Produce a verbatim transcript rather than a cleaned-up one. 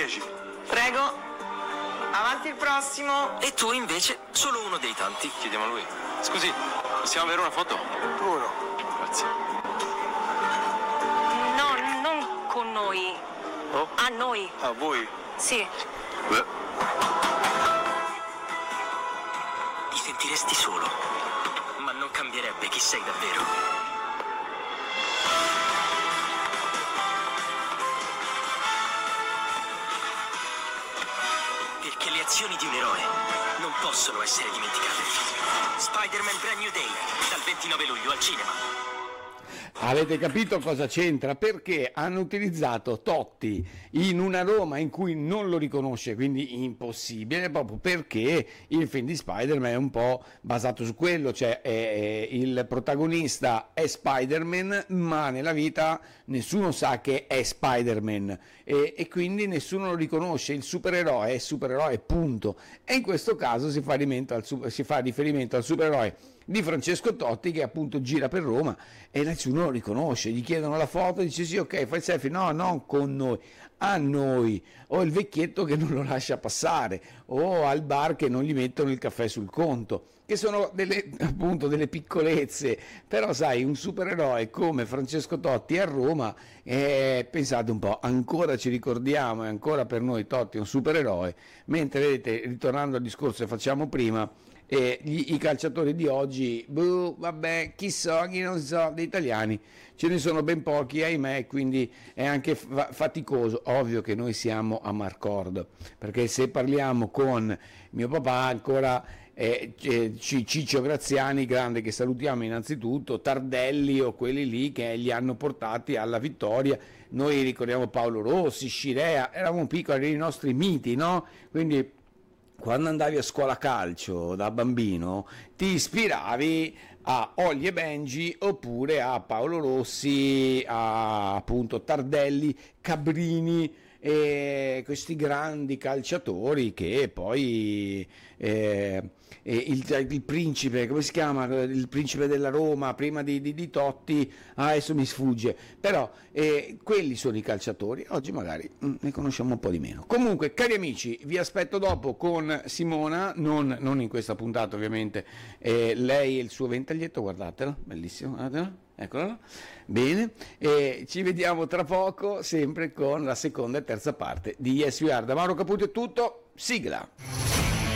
dieci. Prego. Avanti il prossimo. E tu invece solo uno dei tanti. Chiediamo a lui. Scusi, possiamo avere una foto? Uno. Grazie. No, non con noi. Oh? A noi. A voi? Sì. Beh. Ti sentiresti solo, ma non cambierebbe chi sei davvero. Perché le azioni di un eroe non possono essere dimenticate. Spider-Man Brand New Day, dal ventinove luglio al cinema. Avete capito cosa c'entra? Perché hanno utilizzato Totti in una Roma in cui non lo riconosce, quindi impossibile, proprio perché il film di Spider-Man è un po' basato su quello, cioè è, è, il protagonista è Spider-Man, ma nella vita nessuno sa che è Spider-Man e, e quindi nessuno lo riconosce, il supereroe è supereroe, punto. E in questo caso si fa riferimento al, si fa riferimento al supereroe di Francesco Totti, che appunto gira per Roma e nessuno lo riconosce, gli chiedono la foto, dice sì, ok, fai il selfie, no, non con noi, a noi, o il vecchietto che non lo lascia passare, o al bar che non gli mettono il caffè sul conto, che sono delle, appunto delle piccolezze, però sai, un supereroe come Francesco Totti a Roma, eh, pensate un po', ancora ci ricordiamo, e ancora per noi Totti è un supereroe, mentre vedete, ritornando al discorso che facciamo prima, e gli, i calciatori di oggi, boh, vabbè, chi so, chi non so, degli italiani ce ne sono ben pochi, ahimè, quindi è anche fa- faticoso. Ovvio che noi siamo a Marcord, perché se parliamo con mio papà ancora eh, Ciccio Graziani, grande, che salutiamo innanzitutto, Tardelli o quelli lì che li hanno portati alla vittoria. Noi ricordiamo Paolo Rossi, Scirea, eravamo piccoli, erano i nostri miti, no? Quindi quando andavi a scuola calcio da bambino ti ispiravi a Olli e Benji oppure a Paolo Rossi, a appunto Tardelli, Cabrini, e questi grandi calciatori che poi eh, il, il principe, come si chiama, il principe della Roma prima di, di, di Totti, ah, adesso mi sfugge, però eh, quelli sono i calciatori, oggi magari mm, ne conosciamo un po' di meno. Comunque, cari amici, vi aspetto dopo con Simona, non, non in questa puntata ovviamente, eh, lei e il suo ventaglietto, guardatelo, bellissimo, guardatelo. Eccolo, bene, e ci vediamo tra poco sempre con la seconda e terza parte di Yes We Are. Da Mauro Caputo è tutto, sigla.